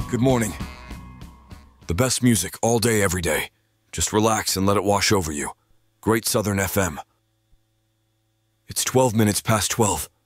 Good morning. The best music all day, every day. Just relax and let it wash over you. Great Southern FM. It's 12 minutes past 12.